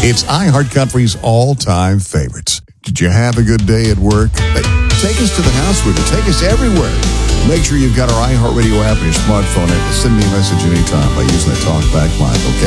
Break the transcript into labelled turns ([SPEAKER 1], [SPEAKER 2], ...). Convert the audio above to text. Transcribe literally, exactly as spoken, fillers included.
[SPEAKER 1] It's iHeartCountry's all-time favorites. Did you have a good day at work? Hey, take us to the house with you. Take us everywhere. Make sure you've got our iHeartRadio app on your smartphone and send me a message anytime by using the TalkBack line, okay?